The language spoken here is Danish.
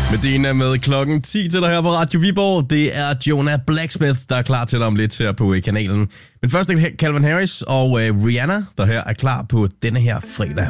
Medina med klokken 10 til dig her på Radio Viborg. Det er Jonah Blacksmith, der er klar til dig om lidt her på kanalen. Men først er Calvin Harris og Rihanna, der her er klar på denne her fredag.